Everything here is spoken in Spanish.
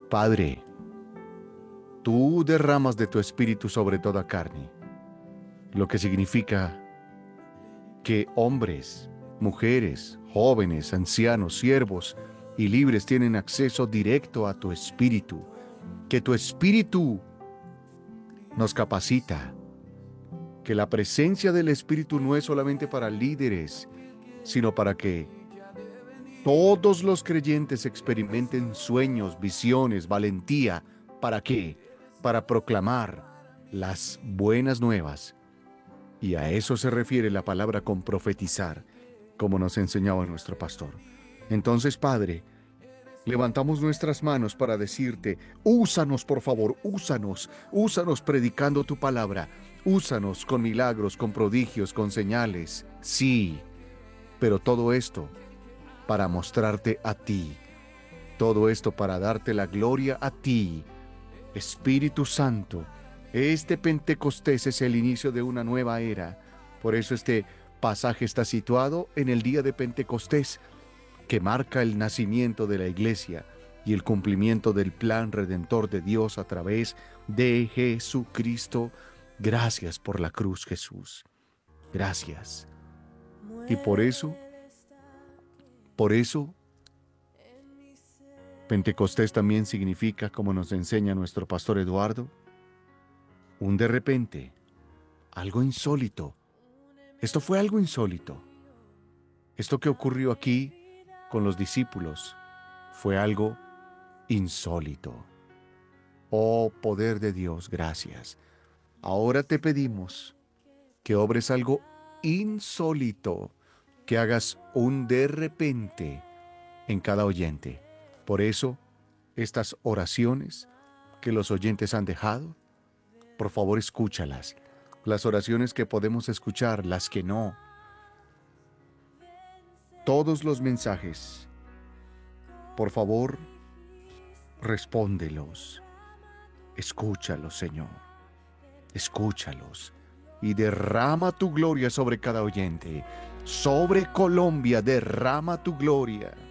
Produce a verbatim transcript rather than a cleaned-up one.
Padre, tú derramas de tu espíritu sobre toda carne, lo que significa que hombres, mujeres, jóvenes, ancianos, siervos y libres tienen acceso directo a tu espíritu, que tu espíritu nos capacita, que la presencia del espíritu no es solamente para líderes, sino para que todos los creyentes experimenten sueños, visiones, valentía. ¿Para qué? Para proclamar las buenas nuevas. Y a eso se refiere la palabra con profetizar, como nos enseñaba nuestro pastor. Entonces, Padre, levantamos nuestras manos para decirte, úsanos por favor, úsanos, úsanos predicando tu palabra, úsanos con milagros, con prodigios, con señales, sí, pero todo esto para mostrarte a ti, todo esto para darte la gloria a ti, Espíritu Santo. Este Pentecostés es el inicio de una nueva era, por eso este pasaje está situado en el día de Pentecostés, que marca el nacimiento de la iglesia y el cumplimiento del plan redentor de Dios a través de Jesucristo. Gracias por la cruz, Jesús. Gracias. Y por eso, por eso, Pentecostés también significa, como nos enseña nuestro pastor Eduardo, un de repente, algo insólito. Esto fue algo insólito. Esto que ocurrió aquí con los discípulos fue algo insólito. Oh poder de Dios, gracias. Ahora te pedimos que obres algo insólito, que hagas un de repente en cada oyente. Por eso, estas oraciones que los oyentes han dejado, por favor escúchalas. Las oraciones que podemos escuchar, las que no. Todos los mensajes, por favor, respóndelos. Escúchalos, Señor. Escúchalos. Y derrama tu gloria sobre cada oyente. Sobre Colombia, derrama tu gloria.